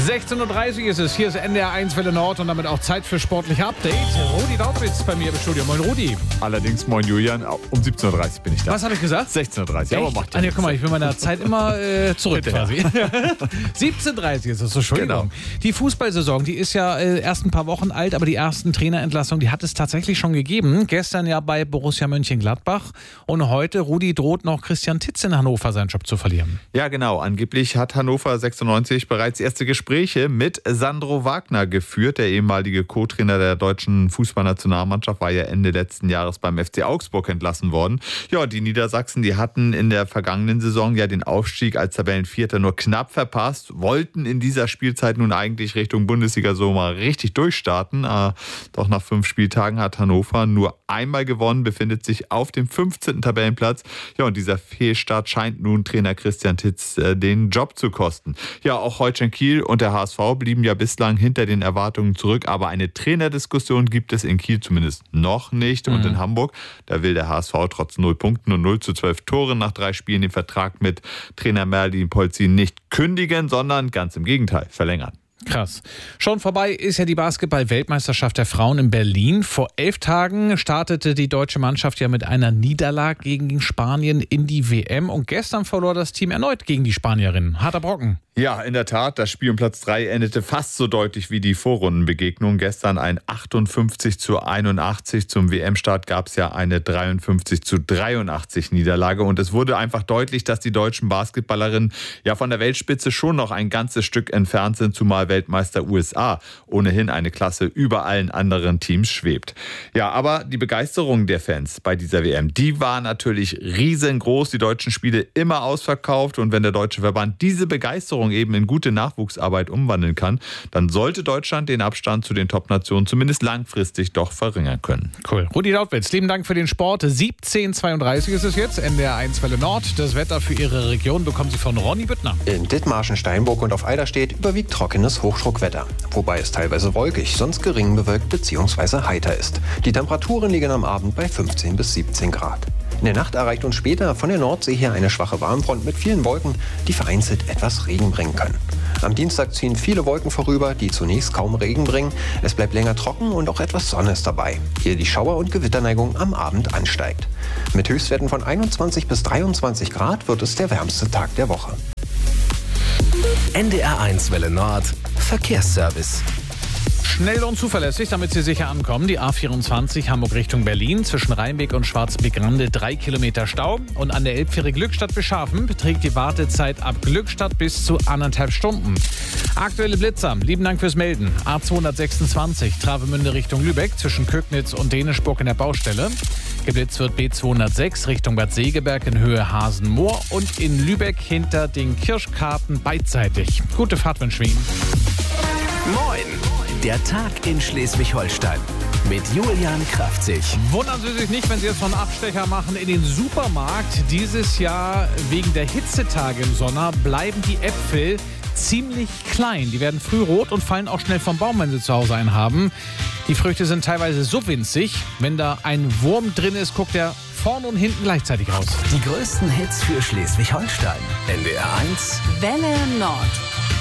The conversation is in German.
16.30 Uhr ist es. Hier ist NDR 1 Welle Nord und damit auch Zeit für sportliche Update. Rudi Dautwitz bei mir im Studio. Moin Rudi. Allerdings, moin Julian, um 17.30 Uhr bin ich da. Was habe ich gesagt? 16.30 Uhr, aber macht ja ja, guck mal, ich bin meiner Zeit immer zurück quasi. 17.30 Uhr ist es, Entschuldigung. Genau. Die Fußballsaison, die ist ja erst ein paar Wochen alt, aber die ersten Trainerentlassungen, die hat es tatsächlich schon gegeben. Gestern ja bei Borussia Mönchengladbach und heute, Rudi, droht noch Christian Titz in Hannover seinen Job zu verlieren. Ja, genau. Angeblich hat Hannover 96 bereits erste Gespräche mit Sandro Wagner geführt. Der ehemalige Co-Trainer der deutschen Fußballnationalmannschaft war ja Ende letzten Jahres beim FC Augsburg entlassen worden. Ja, die Niedersachsen, die hatten in der vergangenen Saison ja den Aufstieg als Tabellenvierter nur knapp verpasst, wollten in dieser Spielzeit nun eigentlich Richtung Bundesliga so mal richtig durchstarten. Doch nach 5 Spieltagen hat Hannover nur einmal gewonnen, befindet sich auf dem 15. Tabellenplatz. Ja, und dieser Fehlstart scheint nun Trainer Christian Titz den Job zu kosten. Ja, auch Holstein Kiel und der HSV blieben ja bislang hinter den Erwartungen zurück, aber eine Trainerdiskussion gibt es in Kiel zumindest noch nicht. Und in Hamburg, da will der HSV trotz 0 Punkten und 0:12 Toren nach 3 Spielen den Vertrag mit Trainer Merlin Polzin nicht kündigen, sondern ganz im Gegenteil verlängern. Krass. Schon vorbei ist ja die Basketball-Weltmeisterschaft der Frauen in Berlin. Vor 11 Tagen startete die deutsche Mannschaft ja mit einer Niederlage gegen Spanien in die WM. Und gestern verlor das Team erneut gegen die Spanierinnen. Harter Brocken. Ja, in der Tat, das Spiel um Platz 3 endete fast so deutlich wie die Vorrundenbegegnung. Gestern ein 58:81. Zum WM-Start gab es ja eine 53:83 Niederlage. Und es wurde einfach deutlich, dass die deutschen Basketballerinnen ja von der Weltspitze schon noch ein ganzes Stück entfernt sind, zumal Weltmeister USA ohnehin eine Klasse über allen anderen Teams schwebt. Ja, aber die Begeisterung der Fans bei dieser WM, die war natürlich riesengroß. Die deutschen Spiele immer ausverkauft. Und wenn der Deutsche Verband diese Begeisterung eben in gute Nachwuchsarbeit umwandeln kann, dann sollte Deutschland den Abstand zu den Top-Nationen zumindest langfristig doch verringern können. Cool. Rudi Dautwitz, lieben Dank für den Sport. 17:32 ist es jetzt, NDR 1 Welle Nord. Das Wetter für Ihre Region bekommen Sie von Ronny Büttner. In Dithmarschen, Steinburg und auf Eiderstedt überwiegt trockenes Hochdruckwetter. Wobei es teilweise wolkig, sonst gering bewölkt bzw. heiter ist. Die Temperaturen liegen am Abend bei 15 bis 17 Grad. In der Nacht erreicht uns später von der Nordsee her eine schwache Warmfront mit vielen Wolken, die vereinzelt etwas Regen bringen können. Am Dienstag ziehen viele Wolken vorüber, die zunächst kaum Regen bringen. Es bleibt länger trocken und auch etwas Sonne ist dabei, ehe die Schauer- und Gewitterneigung am Abend ansteigt. Mit Höchstwerten von 21 bis 23 Grad wird es der wärmste Tag der Woche. NDR 1 Welle Nord Verkehrsservice. Schnell und zuverlässig, damit Sie sicher ankommen. Die A24 Hamburg Richtung Berlin zwischen Rheinbeck und Schwarzbeck-Rande 3 Kilometer Stau. Und an der Elbfähre Glückstadt-Beschafen beträgt die Wartezeit ab Glückstadt bis zu 1,5 Stunden. Aktuelle Blitzer, lieben Dank fürs Melden. A226 Travemünde Richtung Lübeck zwischen Kögnitz und Dänischburg in der Baustelle. Geblitzt wird B206 Richtung Bad Segeberg in Höhe Hasenmoor und in Lübeck hinter den Kirschkarten beidseitig. Gute Fahrt wünschen wir Ihnen. Moin! Der Tag in Schleswig-Holstein mit Julian Kraftzig. Wundern Sie sich nicht, wenn Sie jetzt noch einen Abstecher machen in den Supermarkt. Dieses Jahr wegen der Hitzetage im Sommer bleiben die Äpfel ziemlich klein. Die werden früh rot und fallen auch schnell vom Baum, wenn Sie zu Hause einen haben. Die Früchte sind teilweise so winzig, wenn da ein Wurm drin ist, guckt er vorne und hinten gleichzeitig raus. Die größten Hits für Schleswig-Holstein. NDR 1 Welle Nord.